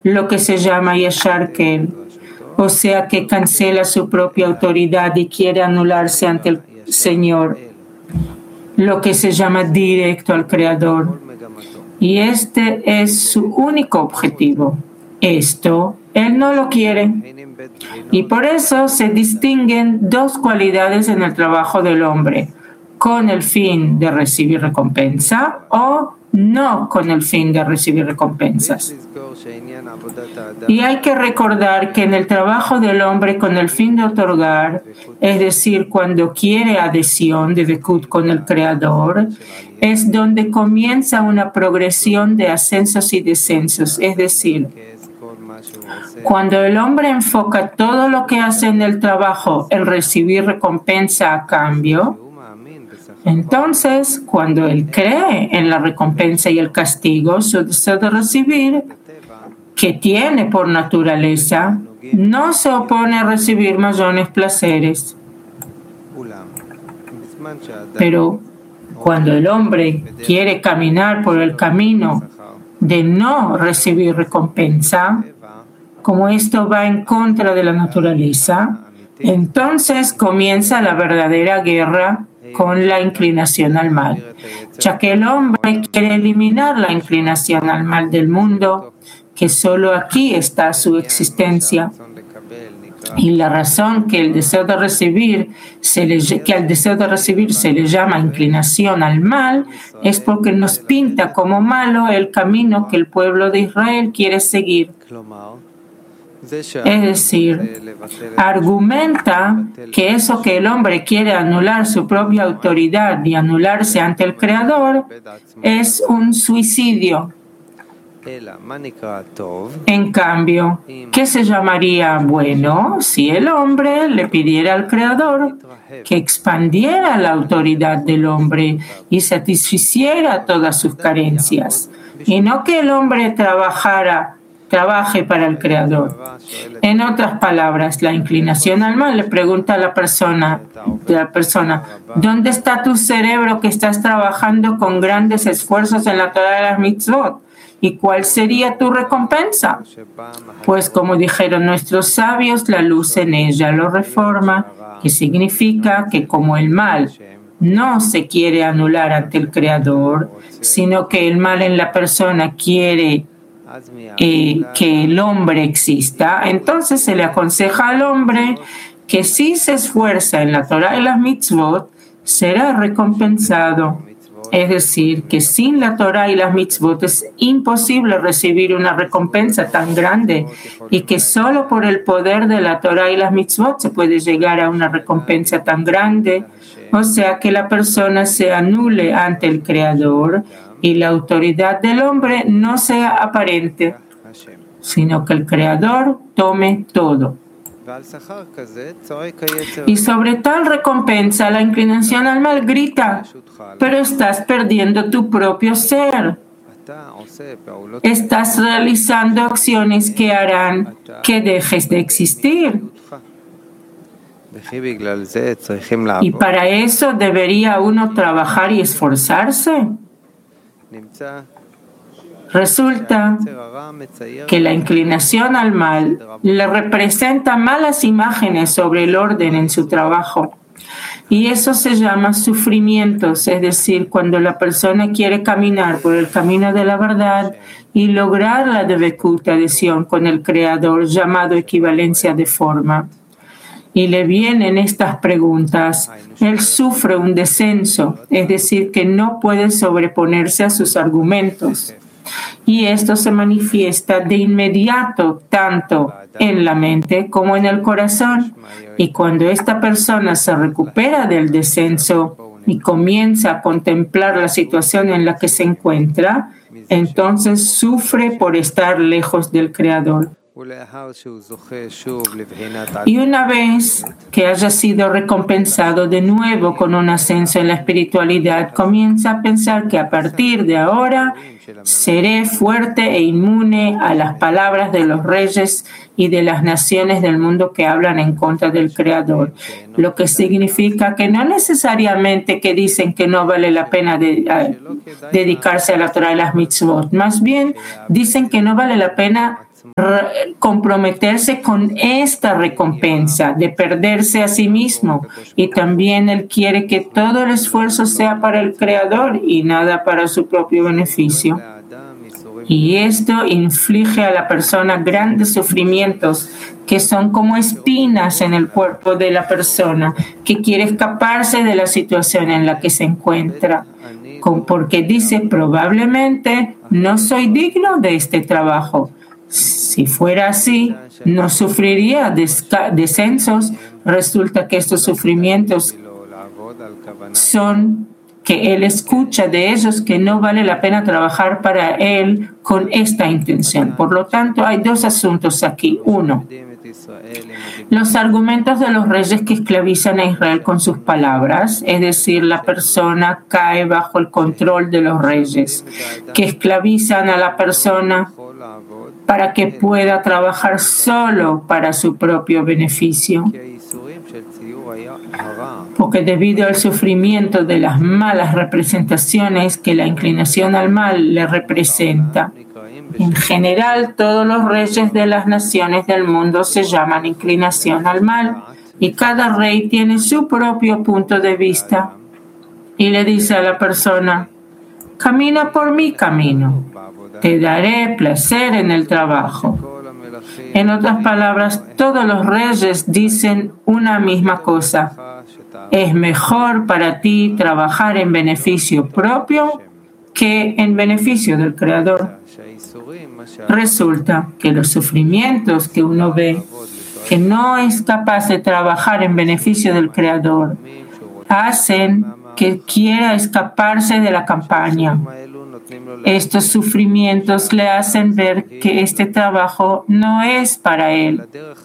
lo que se llama Yashar Kel, o sea que cancela su propia autoridad y quiere anularse ante el Señor, lo que se llama directo al Creador. Y este es su único objetivo. Esto él no lo quiere. Y por eso se distinguen dos cualidades en el trabajo del hombre: con el fin de recibir recompensa o no con el fin de recibir recompensas. Y hay que recordar que en el trabajo del hombre con el fin de otorgar, es decir, cuando quiere adhesión de Bekut con el Creador, es donde comienza una progresión de ascensos y descensos. Es decir, cuando el hombre enfoca todo lo que hace en el trabajo en recibir recompensa a cambio, entonces, cuando él cree en la recompensa y el castigo, su deseo de recibir, que tiene por naturaleza, no se opone a recibir mayores placeres. Pero cuando el hombre quiere caminar por el camino de no recibir recompensa, como esto va en contra de la naturaleza, entonces comienza la verdadera guerra con la inclinación al mal, ya que el hombre quiere eliminar la inclinación al mal del mundo, que solo aquí está su existencia. Y la razón que al deseo de recibir se le llama inclinación al mal es porque nos pinta como malo el camino que el pueblo de Israel quiere seguir. Es decir, argumenta que eso que el hombre quiere anular su propia autoridad y anularse ante el Creador es un suicidio. En cambio, ¿qué se llamaría bueno si el hombre le pidiera al Creador que expandiera la autoridad del hombre y satisficiera todas sus carencias? Y no que el hombre trabaje para el Creador. En otras palabras, la inclinación al mal le pregunta a la persona, ¿dónde está tu cerebro que estás trabajando con grandes esfuerzos en la Torah de las mitzvot? ¿Y cuál sería tu recompensa? Pues como dijeron nuestros sabios, la luz en ella lo reforma, que significa que como el mal no se quiere anular ante el Creador, sino que el mal en la persona quiere que el hombre exista, entonces se le aconseja al hombre que si se esfuerza en la Torah y las mitzvot, será recompensado. Es decir, que sin la Torah y las mitzvot es imposible recibir una recompensa tan grande y que solo por el poder de la Torah y las mitzvot se puede llegar a una recompensa tan grande. O sea, que la persona se anule ante el Creador y la autoridad del hombre no sea aparente, sino que el Creador tome todo. Y sobre tal recompensa, la inclinación al mal grita, pero estás perdiendo tu propio ser. Estás realizando acciones que harán que dejes de existir. Y para eso debería uno trabajar y esforzarse. Resulta que la inclinación al mal le representa malas imágenes sobre el orden en su trabajo. Y eso se llama sufrimientos, es decir, cuando la persona quiere caminar por el camino de la verdad y lograr la devekut, adhesión con el Creador, llamado equivalencia de forma. Y le vienen estas preguntas. Él sufre un descenso, es decir, que no puede sobreponerse a sus argumentos. Y esto se manifiesta de inmediato tanto en la mente como en el corazón. Y cuando esta persona se recupera del descenso y comienza a contemplar la situación en la que se encuentra, entonces sufre por estar lejos del Creador. Y una vez que haya sido recompensado de nuevo con un ascenso en la espiritualidad, comienza a pensar que a partir de ahora seré fuerte e inmune a las palabras de los reyes y de las naciones del mundo que hablan en contra del Creador. Lo que significa que no necesariamente que dicen que no vale la pena dedicarse a la Torah y las mitzvot. Más bien dicen que no vale la pena comprometerse con esta recompensa de perderse a sí mismo, y también él quiere que todo el esfuerzo sea para el Creador y nada para su propio beneficio. Y esto inflige a la persona grandes sufrimientos que son como espinas en el cuerpo de la persona que quiere escaparse de la situación en la que se encuentra, porque dice probablemente no soy digno de este trabajo. Si fuera así, no sufriría descensos. Resulta que estos sufrimientos son que él escucha de ellos que no vale la pena trabajar para él con esta intención. Por lo tanto, hay dos asuntos aquí. Uno, los argumentos de los reyes que esclavizan a Israel con sus palabras, es decir, la persona cae bajo el control de los reyes, que esclavizan a la persona para que pueda trabajar solo para su propio beneficio. Porque debido al sufrimiento de las malas representaciones que la inclinación al mal le representa, en general todos los reyes de las naciones del mundo se llaman inclinación al mal, y cada rey tiene su propio punto de vista y le dice a la persona: camina por mi camino, te daré placer en el trabajo. En otras palabras, todos los reyes dicen una misma cosa: es mejor para ti trabajar en beneficio propio que en beneficio del Creador. Resulta que los sufrimientos que uno ve, que no es capaz de trabajar en beneficio del Creador, hacen que quiera escaparse de la campaña. Estos sufrimientos le hacen ver que este trabajo no es para él,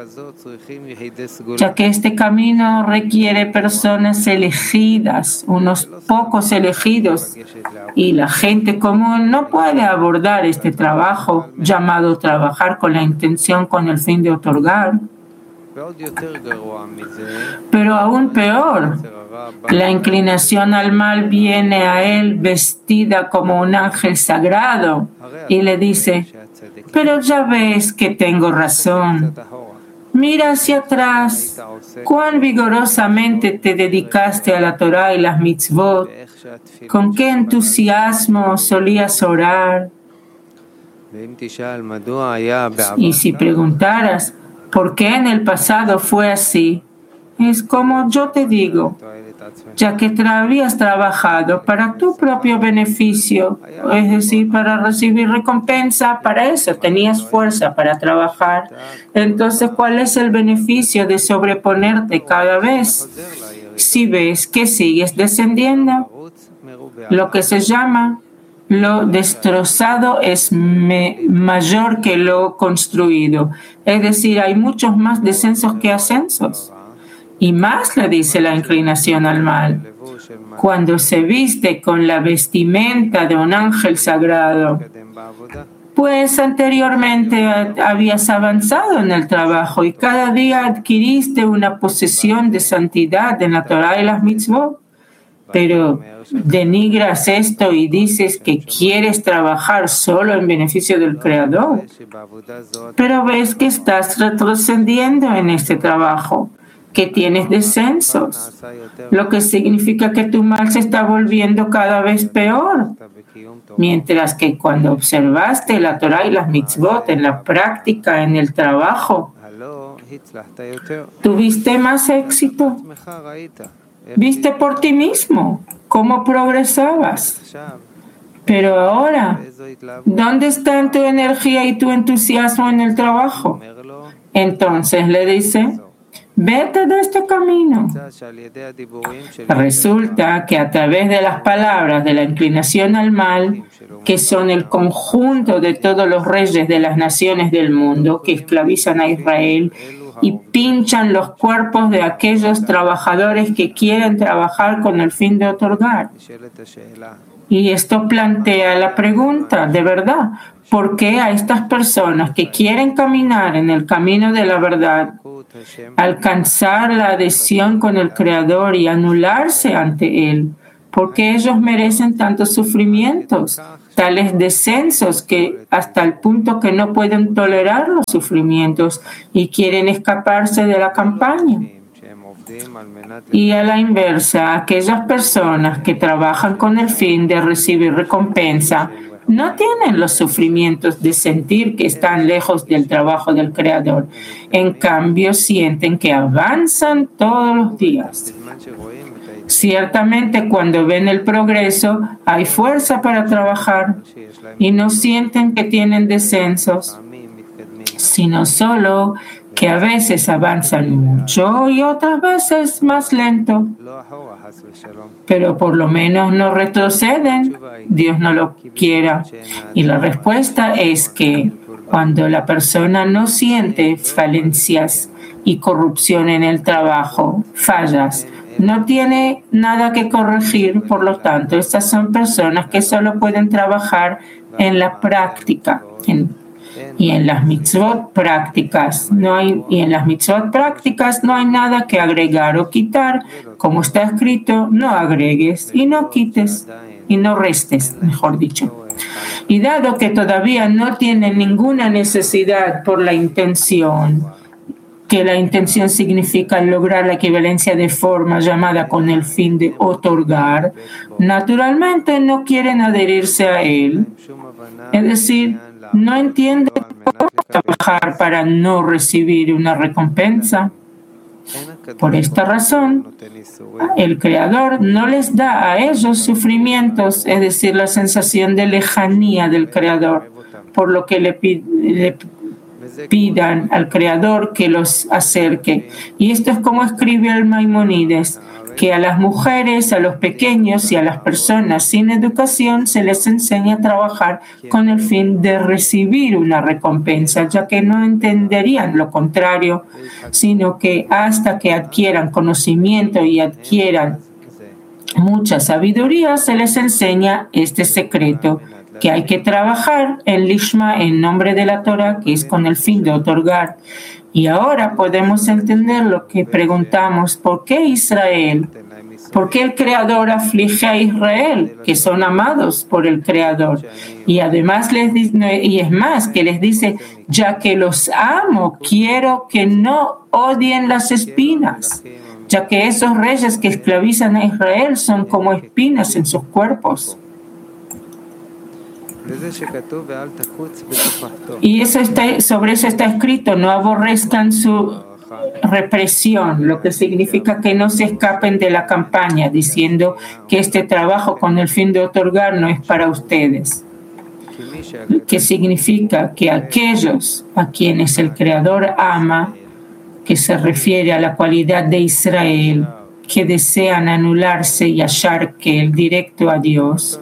ya que este camino requiere personas elegidas, unos pocos elegidos, y la gente común no puede abordar este trabajo llamado trabajar con la intención, con el fin de otorgar. Pero aún peor, la inclinación al mal viene a él vestida como un ángel sagrado y le dice: pero ya ves que tengo razón. Mira hacia atrás, cuán vigorosamente te dedicaste a la Torah y las mitzvot, con qué entusiasmo solías orar. Y si preguntaras por qué en el pasado fue así, es como yo te digo: ya que habías trabajado para tu propio beneficio, es decir, para recibir recompensa, para eso tenías fuerza para trabajar. Entonces, ¿cuál es el beneficio de sobreponerte cada vez si ves que sigues descendiendo? Lo que se llama lo destrozado es mayor que lo construido. Es decir, hay muchos más descensos que ascensos. Y más le dice la inclinación al mal: cuando se viste con la vestimenta de un ángel sagrado, pues anteriormente habías avanzado en el trabajo y cada día adquiriste una posesión de santidad en la Torah y las mitzvot. Pero denigras esto y dices que quieres trabajar solo en beneficio del Creador. Pero ves que estás retrocediendo en este trabajo, que tienes descensos, lo que significa que tu mal se está volviendo cada vez peor. Mientras que cuando observaste la Torah y las mitzvot en la práctica, en el trabajo, tuviste más éxito. Viste por ti mismo cómo progresabas. Pero ahora, ¿dónde está tu energía y tu entusiasmo en el trabajo? Entonces le dice: vete de este camino. Resulta que a través de las palabras de la inclinación al mal, que son el conjunto de todos los reyes de las naciones del mundo que esclavizan a Israel y pinchan los cuerpos de aquellos trabajadores que quieren trabajar con el fin de otorgar. Y esto plantea la pregunta, de verdad, ¿por qué a estas personas que quieren caminar en el camino de la verdad, alcanzar la adhesión con el Creador y anularse ante Él, por qué ellos merecen tantos sufrimientos? tales descensos que hasta el punto que no pueden tolerar los sufrimientos y quieren escaparse de la campaña. Y a la inversa, aquellas personas que trabajan con el fin de recibir recompensa no tienen los sufrimientos de sentir que están lejos del trabajo del Creador. En cambio, sienten que avanzan todos los días. Ciertamente, cuando ven el progreso, hay fuerza para trabajar y no sienten que tienen descensos, sino solo que a veces avanzan mucho y otras veces más lento. Pero por lo menos no retroceden, Dios no lo quiera. Y la respuesta es que cuando la persona no siente falencias y corrupción en el trabajo, fallas, no tiene nada que corregir, por lo tanto, estas son personas que solo pueden trabajar en la práctica, y en las mitzvot prácticas no hay nada que agregar o quitar. Como está escrito, no agregues y no quites y no restes, mejor dicho. Y dado que todavía no tienen ninguna necesidad por la intención, que la intención significa lograr la equivalencia de forma llamada con el fin de otorgar, naturalmente no quieren adherirse a él. Es decir, no entienden cómo trabajar para no recibir una recompensa. Por esta razón, el Creador no les da a ellos sufrimientos, es decir, la sensación de lejanía del Creador, por lo que le pidan al Creador que los acerque. Y esto es como escribe el Maimónides, que a las mujeres, a los pequeños y a las personas sin educación se les enseña a trabajar con el fin de recibir una recompensa, ya que no entenderían lo contrario, sino que hasta que adquieran conocimiento y adquieran mucha sabiduría, se les enseña este secreto, que hay que trabajar en Lishma en nombre de la Torah, que es con el fin de otorgar. Y ahora podemos entender lo que preguntamos: ¿por qué Israel? ¿Por qué el Creador aflige a Israel, que son amados por el Creador? Y además les dice, y es más, que les dice: ya que los amo, quiero que no odien las espinas, ya que esos reyes que esclavizan a Israel son como espinas en sus cuerpos. Y sobre eso está escrito: no aborrezcan su represión, lo que significa que no se escapen de la campaña, diciendo que este trabajo con el fin de otorgar no es para ustedes. Que significa que aquellos a quienes el Creador ama, que se refiere a la cualidad de Israel, que desean anularse y hallar que el directo a Dios,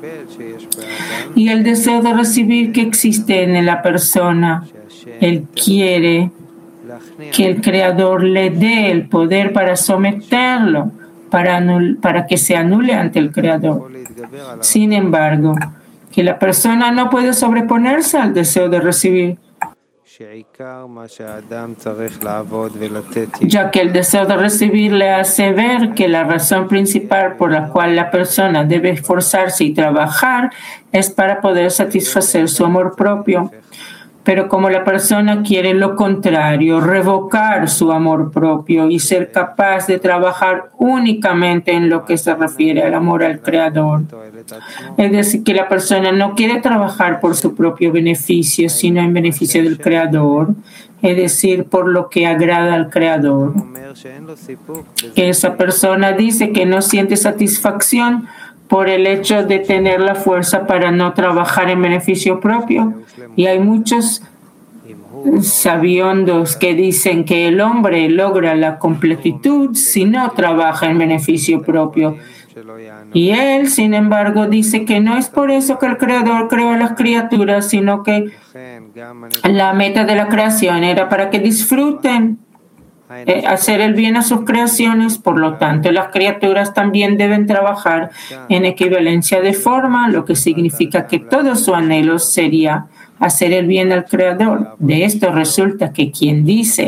y el deseo de recibir que existe en la persona, él quiere que el Creador le dé el poder para someterlo, para que se anule ante el Creador. Sin embargo, que la persona no puede sobreponerse al deseo de recibir, ya que el deseo de recibir le hace ver que la razón principal por la cual la persona debe esforzarse y trabajar es para poder satisfacer su amor propio. Pero como la persona quiere lo contrario, revocar su amor propio y ser capaz de trabajar únicamente en lo que se refiere al amor al Creador, es decir, que la persona no quiere trabajar por su propio beneficio, sino en beneficio del Creador, es decir, por lo que agrada al Creador, que esa persona dice que no siente satisfacción por el hecho de tener la fuerza para no trabajar en beneficio propio. Y hay muchos sabiondos que dicen que el hombre logra la completitud si no trabaja en beneficio propio. Y él, sin embargo, dice que no es por eso que el Creador creó a las criaturas, sino que la meta de la creación era para que disfruten hacer el bien a sus creaciones. Por lo tanto, las criaturas también deben trabajar en equivalencia de forma, lo que significa que todo su anhelo sería hacer el bien al Creador. De esto resulta que quien dice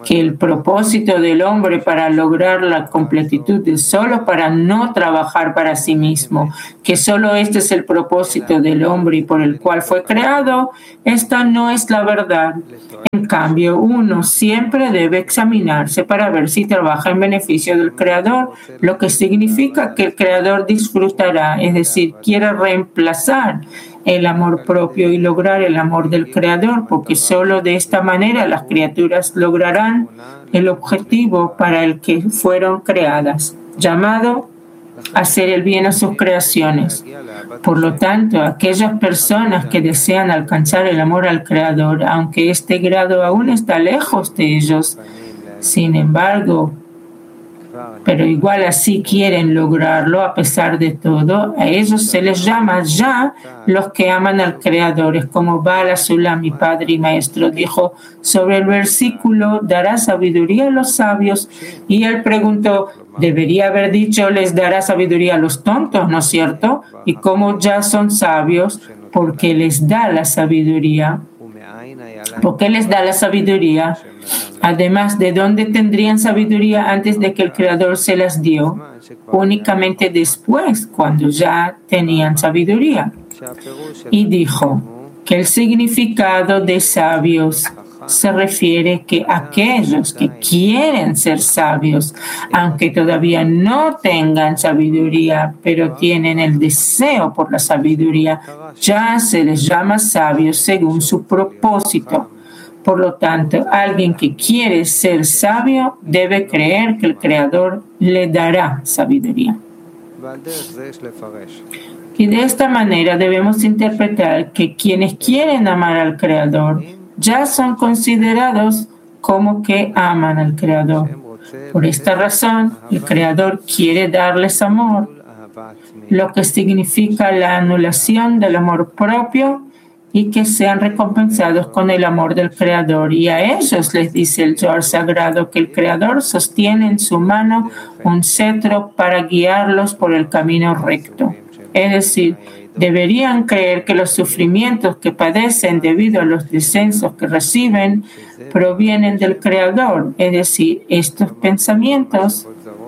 que el propósito del hombre para lograr la completitud es solo para no trabajar para sí mismo, que solo este es el propósito del hombre y por el cual fue creado, esta no es la verdad. En cambio, uno siempre debe examinarse para ver si trabaja en beneficio del Creador, lo que significa que el Creador disfrutará, es decir, quiere reemplazar el amor propio y lograr el amor del Creador, porque solo de esta manera las criaturas lograrán el objetivo para el que fueron creadas, llamado hacer el bien a sus creaciones. Por lo tanto, aquellas personas que desean alcanzar el amor al Creador, aunque este grado aún está lejos de ellos, sin embargo, pero igual así quieren lograrlo a pesar de todo, a ellos se les llama ya los que aman al Creador. Es como Bala Sulam, mi padre y maestro, dijo sobre el versículo, dará sabiduría a los sabios, y él preguntó, debería haber dicho, les dará sabiduría a los tontos, ¿no es cierto? Y como ya son sabios, porque les da la sabiduría. ¿Por qué les da la sabiduría? Además, ¿de dónde tendrían sabiduría antes de que el Creador se las dio? Únicamente después, cuando ya tenían sabiduría. Y dijo que el significado de sabios se refiere que aquellos que quieren ser sabios, aunque todavía no tengan sabiduría, pero tienen el deseo por la sabiduría, ya se les llama sabios según su propósito. Por lo tanto, alguien que quiere ser sabio debe creer que el Creador le dará sabiduría. Y de esta manera debemos interpretar que quienes quieren amar al Creador ya son considerados como que aman al Creador. Por esta razón, el Creador quiere darles amor, lo que significa la anulación del amor propio y que sean recompensados con el amor del Creador. Y a ellos les dice el Zohar Sagrado que el Creador sostiene en su mano un cetro para guiarlos por el camino recto. Es decir, deberían creer que los sufrimientos que padecen debido a los descensos que reciben provienen del Creador. Es decir, estos pensamientos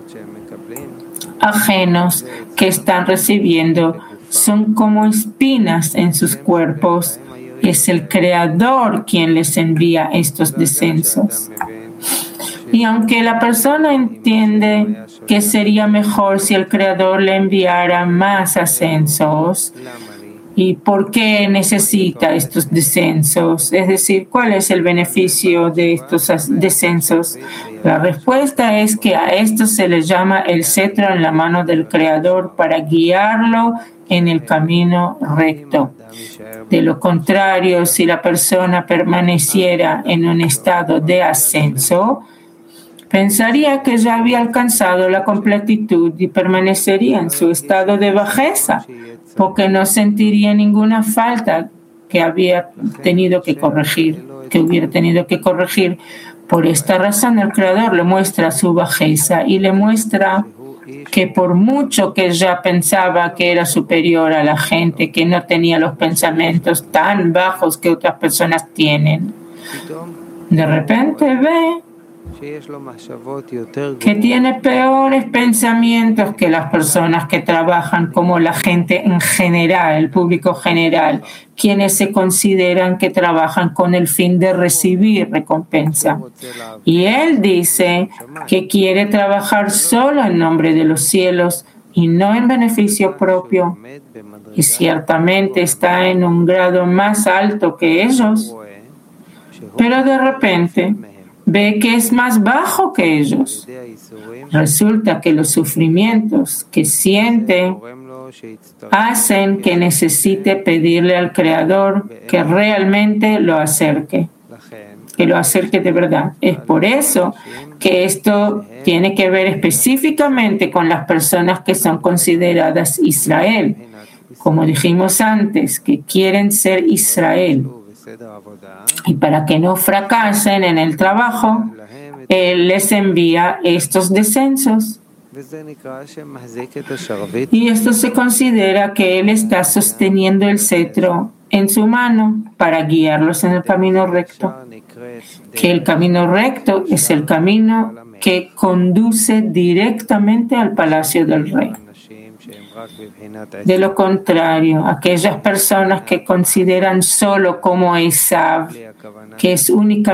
ajenos que están recibiendo son como espinas en sus cuerpos. Es el Creador quien les envía estos descensos. Y aunque la persona entiende que sería mejor si el Creador le enviara más ascensos, ¿y por qué necesita estos descensos? Es decir, ¿cuál es el beneficio de estos descensos? La respuesta es que a esto se le llama el cetro en la mano del Creador para guiarlo en el camino recto. De lo contrario, si la persona permaneciera en un estado de ascenso, pensaría que ya había alcanzado la completitud y permanecería en su estado de bajeza, porque no sentiría ninguna falta que hubiera tenido que corregir. Por esta razón, el Creador le muestra su bajeza y le muestra que por mucho que ya pensaba que era superior a la gente, que no tenía los pensamientos tan bajos que otras personas tienen, de repente ve que tiene peores pensamientos que las personas que trabajan, como la gente en general, el público general, quienes se consideran que trabajan con el fin de recibir recompensa. Y él dice que quiere trabajar solo en nombre de los cielos y no en beneficio propio. Y ciertamente está en un grado más alto que ellos, pero de repente ve que es más bajo que ellos. Resulta que los sufrimientos que siente hacen que necesite pedirle al Creador que realmente lo acerque, que lo acerque de verdad. Es por eso que esto tiene que ver específicamente con las personas que son consideradas Israel, como dijimos antes, que quieren ser Israel. Y para que no fracasen en el trabajo, Él les envía estos descensos. Y esto se considera que Él está sosteniendo el cetro en su mano. para guiarlos en el camino recto. Que el camino recto es el camino que conduce directamente al palacio del rey. De lo contrario, aquellas personas que consideran solo como Esav, que es únicamente